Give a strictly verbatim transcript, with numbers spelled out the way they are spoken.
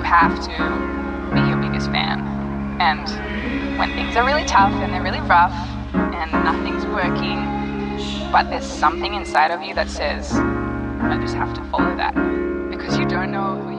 have to be your biggest fan. And when things are really tough and they're really rough and nothing's working, but there's something inside of you that says, I just have to follow that. Because you don't know who